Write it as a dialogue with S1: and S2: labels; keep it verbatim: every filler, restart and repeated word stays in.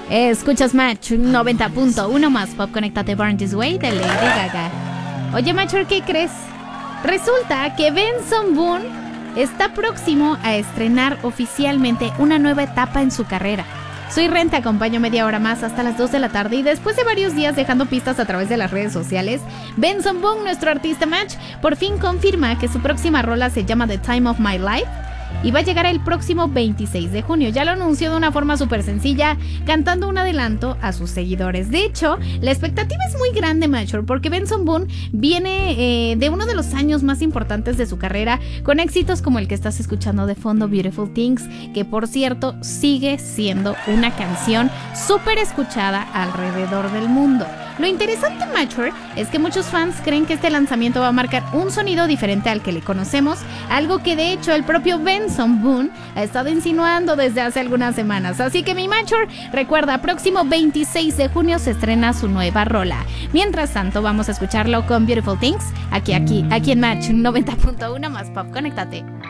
S1: Escuchas Match noventa punto uno más Pop, conéctate Born This Way de Lady Gaga. Oye, Macho, ¿qué crees? Resulta que Benson Boone está próximo a estrenar oficialmente una nueva etapa en su carrera. Soy Ren, te acompaño media hora más hasta las dos de la tarde y después de varios días dejando pistas a través de las redes sociales, Benson Boone, nuestro artista Match, por fin confirma que su próxima rola se llama The Time of My Life y va a llegar el próximo veintiséis de junio. Ya lo anunció de una forma súper sencilla, cantando un adelanto a sus seguidores. De hecho, la expectativa es muy grande, Mature, porque Benson Boone viene eh, de uno de los años más importantes de su carrera, con éxitos como el que estás escuchando de fondo, Beautiful Things, que por cierto sigue siendo una canción súper escuchada alrededor del mundo. Lo interesante, Mature, es que muchos fans creen que este lanzamiento va a marcar un sonido diferente al que le conocemos, algo que de hecho el propio Benson Boone ha estado insinuando desde hace algunas semanas. Así que mi Mature, recuerda, próximo veintiséis de junio se estrena su nueva rola. Mientras tanto, vamos a escucharlo con Beautiful Things, aquí, aquí, aquí en Match noventa punto uno más Pop, conéctate.